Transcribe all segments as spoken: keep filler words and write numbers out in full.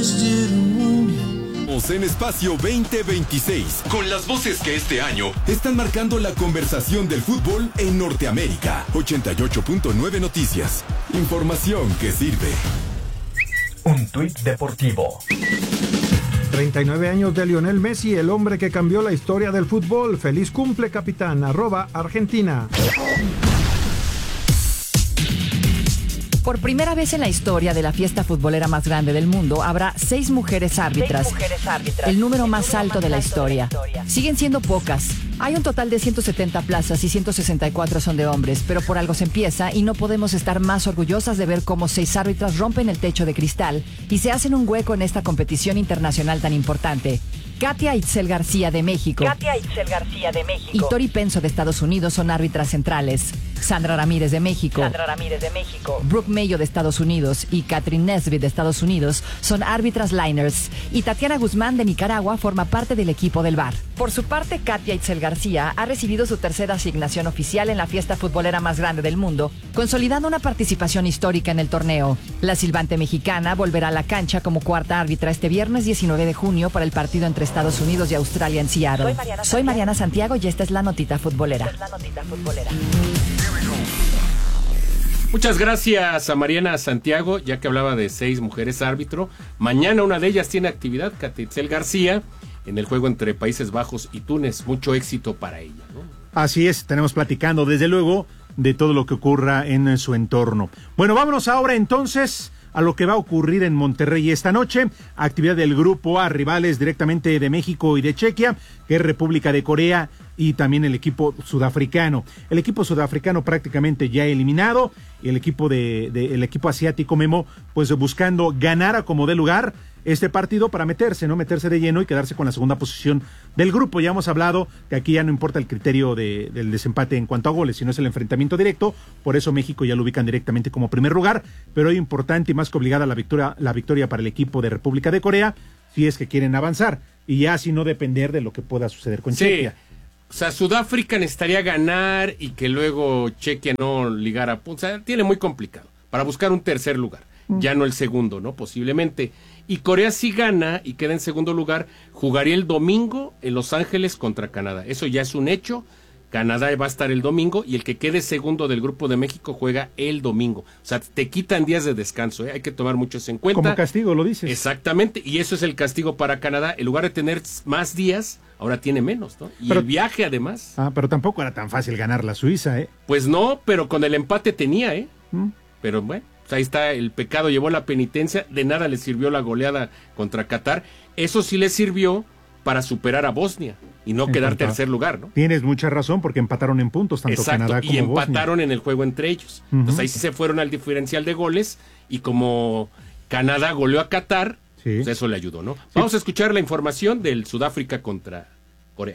En Espacio veinte veintiséis, con las voces que este año están marcando la conversación del fútbol en Norteamérica. ochenta y ocho punto nueve Noticias. Información que sirve. Un tuit deportivo. treinta y nueve años de Lionel Messi, el hombre que cambió la historia del fútbol. Feliz cumple, capitán. Arroba Argentina. Por primera vez en la historia de la fiesta futbolera más grande del mundo, habrá seis mujeres árbitras, seis mujeres árbitras el número más el número alto más de la alto historia. de la historia. Siguen siendo pocas. Hay un total de ciento setenta plazas y ciento sesenta y cuatro son de hombres, pero por algo se empieza y no podemos estar más orgullosas de ver cómo seis árbitras rompen el techo de cristal y se hacen un hueco en esta competición internacional tan importante. Katia Itzel García de México, Katia Itzel García de México y Tori Penso de Estados Unidos son árbitras centrales. Sandra Ramírez de México, Sandra Ramírez de México, Brooke Mayo de Estados Unidos y Catherine Nesbitt de Estados Unidos son árbitras liners. Y Tatiana Guzmán de Nicaragua forma parte del equipo del V A R. Por su parte, Katia Itzel García ha recibido su tercera asignación oficial en la fiesta futbolera más grande del mundo, consolidando una participación histórica en el torneo. La silbante mexicana volverá a la cancha como cuarta árbitra este viernes diecinueve de junio para el partido entre Estados Unidos y Australia en Seattle. Soy Mariana Soy Mariana Santiago y esta es la notita futbolera. Esta es la notita futbolera. Muchas gracias a Mariana Santiago, ya que hablaba de seis mujeres árbitro. Mañana una de ellas tiene actividad, Katia Itzel García, en el juego entre Países Bajos y Túnez. Mucho éxito para ella, ¿no? Así es, tenemos platicando desde luego de todo lo que ocurra en su entorno. Bueno, vámonos ahora entonces a lo que va a ocurrir en Monterrey esta noche. Actividad del grupo A, rivales directamente de México y de Chequia, que es República de Corea y también el equipo sudafricano. El equipo sudafricano prácticamente ya eliminado, y el equipo de, de el equipo asiático, Memo, pues buscando ganar a como dé lugar este partido para meterse, ¿no? Meterse de lleno y quedarse con la segunda posición del grupo. Ya hemos hablado que aquí ya no importa el criterio de, del desempate en cuanto a goles, sino es el enfrentamiento directo. Por eso México ya lo ubican directamente como primer lugar, pero hoy importante y más que obligada la victoria, la victoria para el equipo de República de Corea, si es que quieren avanzar, y ya así no depender de lo que pueda suceder con Sí. Chequia. O sea, Sudáfrica necesitaría ganar y que luego Chequia no ligara puntos. O sea, tiene muy complicado para buscar un tercer lugar, mm. ya no el segundo, ¿no? Posiblemente. Y Corea si gana y queda en segundo lugar, jugaría el domingo en Los Ángeles contra Canadá. Eso ya es un hecho. Canadá va a estar el domingo y el que quede segundo del grupo de México juega el domingo. O sea, te quitan días de descanso, ¿eh? Hay que tomar mucho eso en cuenta. Como castigo, lo dices. Exactamente, y eso es el castigo para Canadá. En lugar de tener más días, ahora tiene menos, ¿no? Y pero, el viaje además. Ah, pero tampoco era tan fácil ganar la Suiza, ¿eh? Pues no, pero con el empate tenía, ¿eh? ¿Mm? Pero bueno, pues ahí está, el pecado llevó la penitencia, de nada le sirvió la goleada contra Qatar. Eso sí le sirvió para superar a Bosnia y no en quedar cuanto, tercer lugar, ¿no? Tienes mucha razón, porque empataron en puntos tanto Exacto, Canadá como y empataron Bosnia. en el juego entre ellos. Uh-huh. Entonces ahí sí se fueron al diferencial de goles y como Canadá goleó a Qatar, sí. pues eso le ayudó, ¿no? Sí. Vamos a escuchar la información del Sudáfrica contra Corea.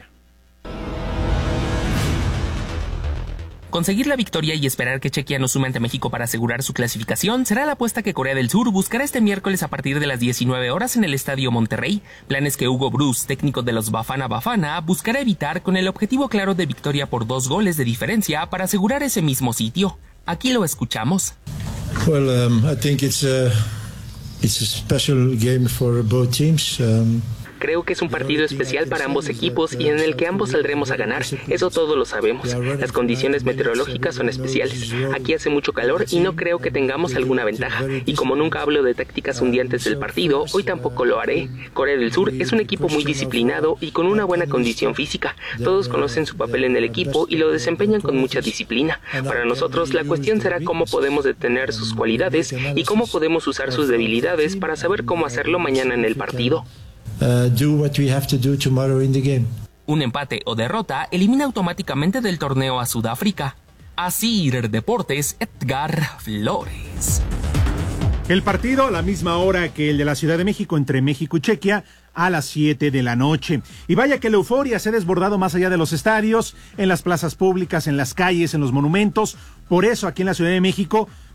Conseguir la victoria y esperar que Chequia no sume ante México para asegurar su clasificación será la apuesta que Corea del Sur buscará este miércoles a partir de las diecinueve horas en el Estadio Monterrey, planes que Hugo Bruce, técnico de los Bafana Bafana, buscará evitar con el objetivo claro de victoria por dos goles de diferencia para asegurar ese mismo sitio. Aquí lo escuchamos. Well, um, I think it's a, it's a special game for both teams. Um... Creo que es un partido especial para ambos equipos y en el que ambos saldremos a ganar. Eso todos lo sabemos. Las condiciones meteorológicas son especiales. Aquí hace mucho calor y no creo que tengamos alguna ventaja. Y como nunca hablo de tácticas un día antes del partido, hoy tampoco lo haré. Corea del Sur es un equipo muy disciplinado y con una buena condición física. Todos conocen su papel en el equipo y lo desempeñan con mucha disciplina. Para nosotros la cuestión será cómo podemos detener sus cualidades y cómo podemos usar sus debilidades para saber cómo hacerlo mañana en el partido. Uh, do what we have to do tomorrow in the game. Un empate o derrota elimina automáticamente del torneo a Sudáfrica. Asir Deportes, Edgar Flores. El partido a la misma hora que el de la Ciudad de México entre México y Chequia, a las siete de la noche. Y vaya que la euforia se ha desbordado más allá de los estadios, en las plazas públicas, en las calles, en los monumentos. Por eso aquí en la Ciudad de México,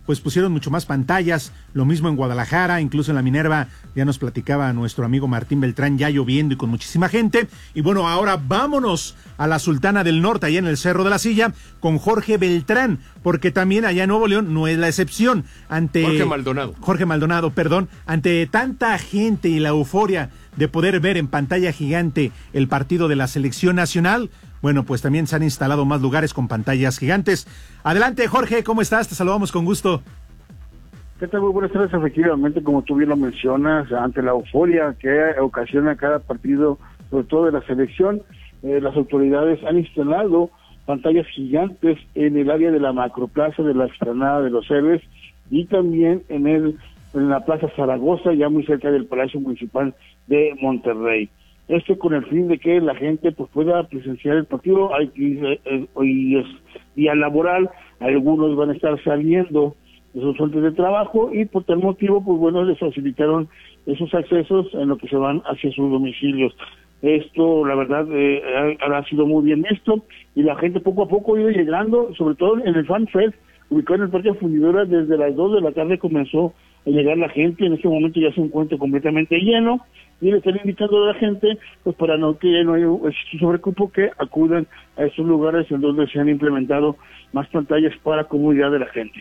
pues pusieron mucho más pantallas, lo mismo en Guadalajara, incluso en la Minerva, ya nos platicaba nuestro amigo Martín Beltrán, ya lloviendo y con muchísima gente. Y bueno, ahora vámonos a la Sultana del Norte, allá en el Cerro de la Silla, con Jorge Beltrán, porque también allá en Nuevo León no es la excepción. Ante Jorge Maldonado. Jorge Maldonado, perdón, ante tanta gente y la euforia de poder ver en pantalla gigante el partido de la selección nacional, bueno, pues también se han instalado más lugares con pantallas gigantes. Adelante, Jorge, ¿cómo estás? Te saludamos con gusto. ¿Qué tal? Muy buenas tardes. Efectivamente, como tú bien lo mencionas, ante la euforia que ocasiona cada partido, sobre todo de la selección, eh, las autoridades han instalado pantallas gigantes en el área de la macroplaza de la Explanada de los Héroes y también en el en la Plaza Zaragoza, ya muy cerca del Palacio Municipal de Monterrey. Esto con el fin de que la gente pues pueda presenciar el partido. Hay, eh, hoy es día laboral, algunos van a estar saliendo de sus fuentes de trabajo y por tal motivo, pues bueno, les facilitaron esos accesos en lo que se van hacia sus domicilios. Esto, la verdad, eh, ha, ha sido muy bien visto y la gente poco a poco ha ido llegando, sobre todo en el Fan Fest, ubicado en el Parque Fundidora, desde las dos de la tarde comenzó a llegar la gente. En este momento ya se encuentra completamente lleno y le están indicando a la gente, pues para no que no haya sobrecupo, que acudan a estos lugares en donde se han implementado más pantallas para comodidad de la gente.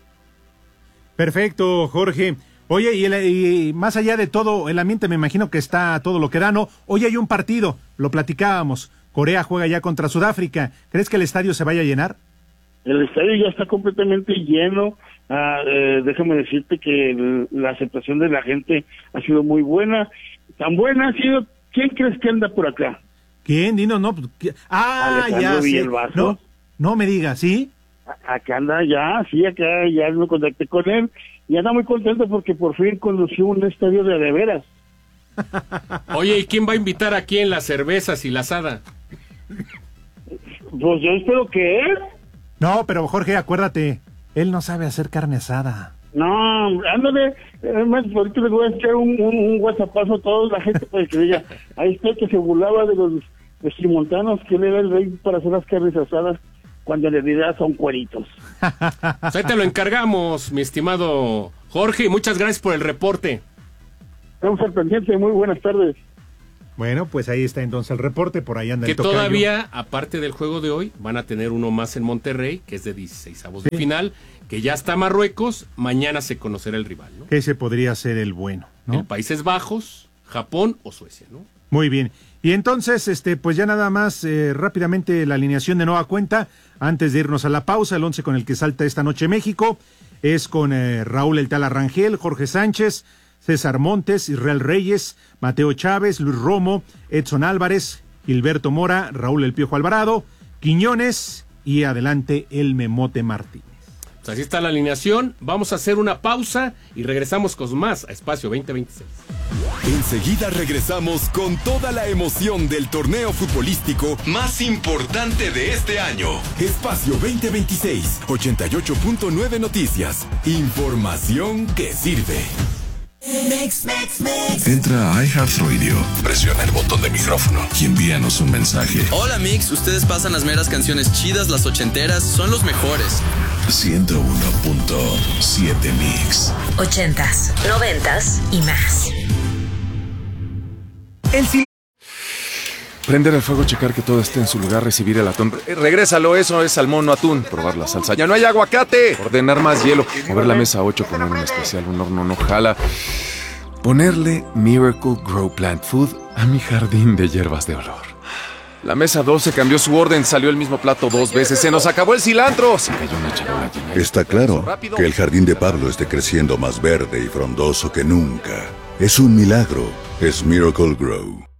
Perfecto, Jorge. Oye, y, el, y más allá de todo, el ambiente me imagino que está todo lo que da, ¿no? Hoy hay un partido, lo platicábamos, Corea juega ya contra Sudáfrica. ¿Crees que el estadio se vaya a llenar? El estadio ya está completamente lleno. Ah, eh, déjame decirte que el, la aceptación de la gente ha sido muy buena. Tan buena ha sido. ¿Quién crees que anda por acá? ¿Quién? Dinos, no. Ah, Alejandro ya sé. No, no me digas, ¿sí? Acá anda ya, sí, acá ya me contacté con él y anda muy contento porque por fin condució un estadio de de veras. Oye, ¿y quién va a invitar aquí en las cervezas y la asada? Pues yo espero que él. No, pero Jorge, acuérdate, él no sabe hacer carne asada. No, ándale, además ahorita les voy a echar un, un, un whatsappazo a toda la gente para que diga, ahí está el que se burlaba de los regimontanos, que él era el rey para hacer las carnes asadas, cuando en realidad son cueritos. Pues ahí te lo encargamos, mi estimado Jorge, muchas gracias por el reporte. Estamos al pendiente, muy buenas tardes. Bueno, pues ahí está entonces el reporte, por ahí anda que el tocayo. Todavía, aparte del juego de hoy, van a tener uno más en Monterrey, que es de dieciseisavos sí. de final, que ya está Marruecos, mañana se conocerá el rival, ¿no? Ese podría ser el bueno, ¿no? El Países Bajos, Japón o Suecia, ¿no? Muy bien. Y entonces, este, pues ya nada más eh, rápidamente la alineación de nueva cuenta, antes de irnos a la pausa. El once con el que salta esta noche México es con eh, Raúl El Tala Rangel, Jorge Sánchez, César Montes, Israel Reyes, Mateo Chávez, Luis Romo, Edson Álvarez, Gilberto Mora, Raúl El Piojo Alvarado, Quiñones y adelante el Memote Martínez. Pues así está la alineación. Vamos a hacer una pausa y regresamos con más a Espacio veinte veintiséis. Enseguida regresamos con toda la emoción del torneo futbolístico más importante de este año. Espacio veinte veintiséis, ochenta y ocho punto nueve Noticias. Información que sirve. Mix, mix, mix. Entra a iHeartRadio, presiona el botón de micrófono y envíanos un mensaje. Hola Mix, ustedes pasan las meras canciones chidas, las ochenteras, son los mejores. ciento uno punto siete Mix. Ochentas, noventas y más. El sí. Prender el fuego, checar que todo esté en su lugar, recibir el atún. Eh, regrésalo, eso es salmón, no atún. Probar la salsa. ¡Ya no hay aguacate! Ordenar más hielo. Mover la mesa a ocho, poner un especial, un horno no jala. Ponerle Miracle Grow Plant Food a mi jardín de hierbas de olor. La mesa doce cambió su orden, salió el mismo plato dos veces. ¡Se nos acabó el cilantro! Se cayó una charola llena. Está claro que el jardín de Pablo esté creciendo más verde y frondoso que nunca. Es un milagro. Es Miracle Grow.